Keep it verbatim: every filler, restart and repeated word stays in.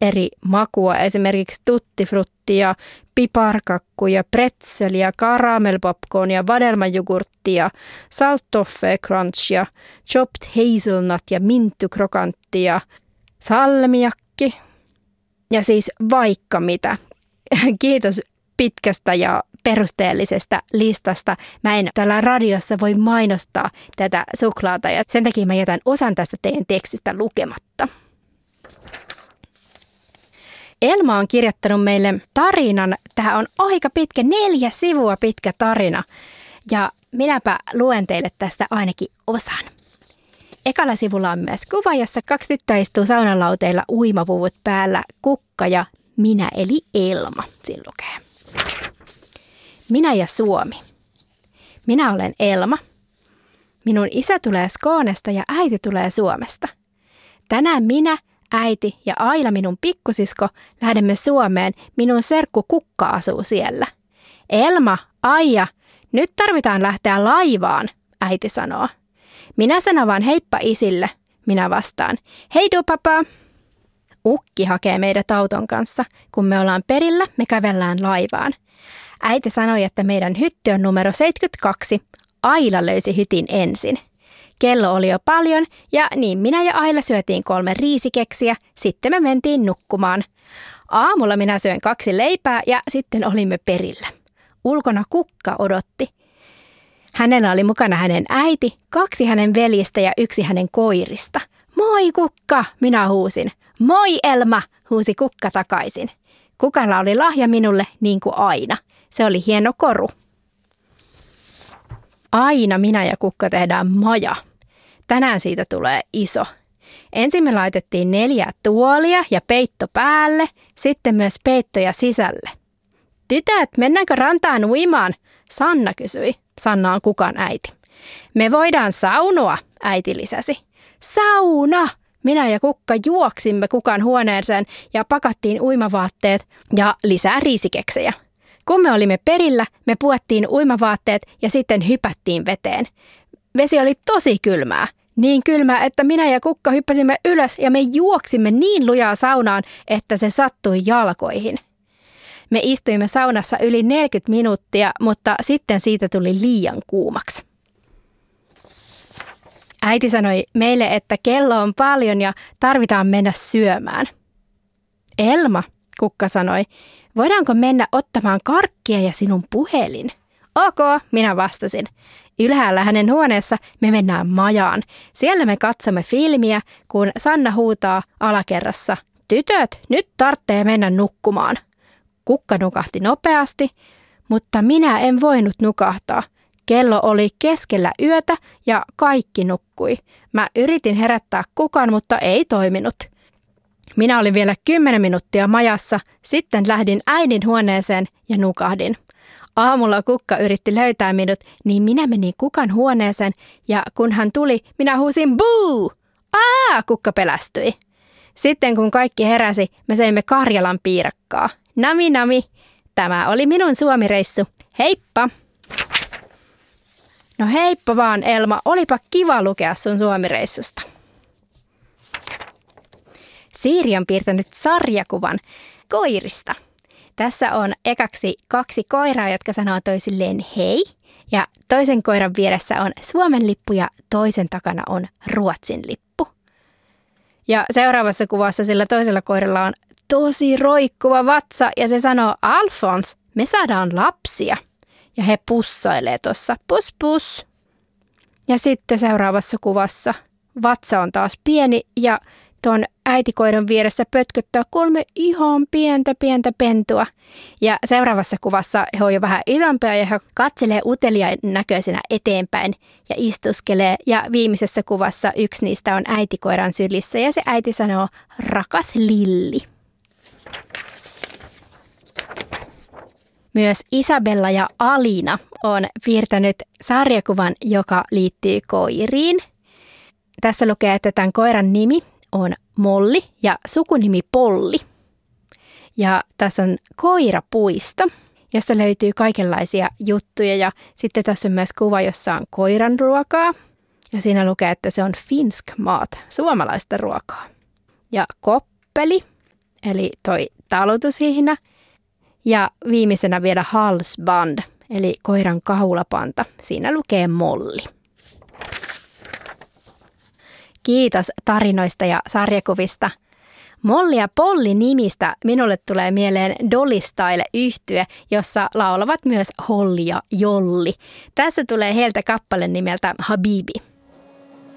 eri makua, esimerkiksi tuttifruttia, piparkakkuja, pretzeliä, karamellpopcornia, vadelmajogurttia, salt toffee crunchia, chopped hazelnut ja minttukrokanttia, salmiakki ja siis vaikka mitä. Kiitos pitkästä ja perusteellisesta listasta. Mä en täällä radiossa voi mainostaa tätä suklaata ja sen takia mä jätän osan tästä teidän tekstistä lukematta. Elma on kirjoittanut meille tarinan. Tämä on aika pitkä, neljä sivua pitkä tarina. Ja minäpä luen teille tästä ainakin osan. Ekalla sivulla on myös kuva, jossa kaksi tyttöä istuu saunalauteilla uimapuvut päällä, Kukka ja minä eli Elma. Siinä lukee. Minä ja Suomi. Minä olen Elma. Minun isä tulee Skånesta ja äiti tulee Suomesta. Tänään minä, äiti ja Aila, minun pikkusisko, lähdemme Suomeen. Minun serkku Kukka asuu siellä. Elma, Aija, nyt tarvitaan lähteä laivaan, äiti sanoo. Minä sanon vaan heippa isille, minä vastaan. Heidu papa. Ukki hakee meidät auton kanssa. Kun me ollaan perillä, me kävellään laivaan. Äiti sanoi, että meidän hytti on numero seitsemänkymmentäkaksi. Aila löysi hytin ensin. Kello oli jo paljon ja niin minä ja Aila syötiin kolme riisikeksiä, sitten me mentiin nukkumaan. Aamulla minä söin kaksi leipää ja sitten olimme perillä. Ulkona Kukka odotti. Hänellä oli mukana hänen äiti, kaksi hänen veljistä ja yksi hänen koirista. Moi Kukka, minä huusin. Moi Elma, huusi Kukka takaisin. Kukalla oli lahja minulle niin kuin aina. Se oli hieno koru. Aina minä ja Kukka tehdään maja. Tänään siitä tulee iso. Ensin me laitettiin neljä tuolia ja peitto päälle, sitten myös peittoja sisälle. Tytöt, mennäänkö rantaan uimaan? Sanna kysyi. Sanna on Kukan äiti. Me voidaan saunoa, äiti lisäsi. Sauna! Minä ja Kukka juoksimme Kukan huoneeseen ja pakattiin uimavaatteet ja lisää riisikeksejä. Kun me olimme perillä, me puettiin uimavaatteet ja sitten hypättiin veteen. Vesi oli tosi kylmää. Niin kylmää, että minä ja Kukka hyppäsimme ylös ja me juoksimme niin lujaa saunaan, että se sattui jalkoihin. Me istuimme saunassa yli neljäkymmentä minuuttia, mutta sitten siitä tuli liian kuumaksi. Äiti sanoi meille, että kello on paljon ja tarvitaan mennä syömään. Elma, Kukka sanoi, voidaanko mennä ottamaan karkkia ja sinun puhelin? Ok, minä vastasin. Ylhäällä hänen huoneessa me mennään majaan. Siellä me katsomme filmiä, kun Sanna huutaa alakerrassa. Tytöt, nyt tarvitsee mennä nukkumaan. Kukka nukahti nopeasti, mutta minä en voinut nukahtaa. Kello oli keskellä yötä ja kaikki nukkui. Mä yritin herättää Kukan, mutta ei toiminut. Minä olin vielä kymmenen minuuttia majassa, sitten lähdin äidin huoneeseen ja nukahdin. Aamulla Kukka yritti löytää minut, niin minä menin Kukan huoneeseen ja kun hän tuli, minä huusin buu! Aa, Kukka pelästyi. Sitten kun kaikki heräsi, me söimme Karjalan piirakkaa. Nami nami, tämä oli minun Suomi-reissu. Heippa! No heippa vaan Elma, olipa kiva lukea sun Suomi-reissusta. Siiri on piirtänyt sarjakuvan koirista. Tässä on ekaksi kaksi koiraa, jotka sanoo toisilleen hei. Ja toisen koiran vieressä on Suomen lippu ja toisen takana on Ruotsin lippu. Ja seuraavassa kuvassa sillä toisella koiralla on tosi roikkuva vatsa ja se sanoo Alfons, me saadaan lapsia. Ja he pussailee tuossa pus pus. Ja sitten seuraavassa kuvassa vatsa on taas pieni ja tuon äitikoiran vieressä pötköttää kolme ihan pientä pientä pentua. Ja seuraavassa kuvassa he on jo vähän isompia ja he katselee uteliaan näköisenä eteenpäin ja istuskelee. Ja viimeisessä kuvassa yksi niistä on äitikoiran sylissä ja se äiti sanoo rakas Lilli. Myös Isabella ja Alina on piirtänyt sarjakuvan, joka liittyy koiriin. Tässä lukee, että tämän koiran nimi on Molli ja sukunimi Polli. Ja tässä on koirapuisto, josta löytyy kaikenlaisia juttuja. Ja sitten tässä on myös kuva, jossa on koiran ruokaa. Ja siinä lukee, että se on finsk mat, suomalaista ruokaa. Ja koppeli, eli toi talutushihna. Ja viimeisenä vielä halsband, eli koiran kahulapanta. Siinä lukee Molli. Kiitos tarinoista ja sarjakuvista. Molli ja Polly nimistä minulle tulee mieleen Dolly Style-yhtye, jossa laulavat myös Holly ja Jolli. Tässä tulee heiltä kappale nimeltä Habibi.